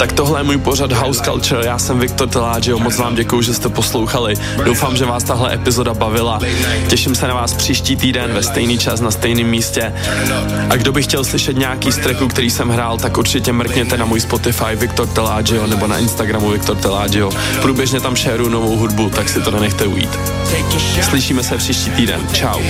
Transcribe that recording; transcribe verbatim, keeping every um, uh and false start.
Tak tohle je můj pořad House Culture, já jsem Viktor Telaggio, moc vám děkuju, že jste poslouchali. Doufám, že vás tahle epizoda bavila. Těším se na vás příští týden ve stejný čas na stejném místě. A kdo by chtěl slyšet nějaký z tracků, který jsem hrál, tak určitě mrkněte na můj Spotify Viktor Telaggio nebo na Instagramu Viktor Telaggio. Průběžně tam šeruju novou hudbu, tak si to nenechte ujít. Slyšíme se příští týden. Čau.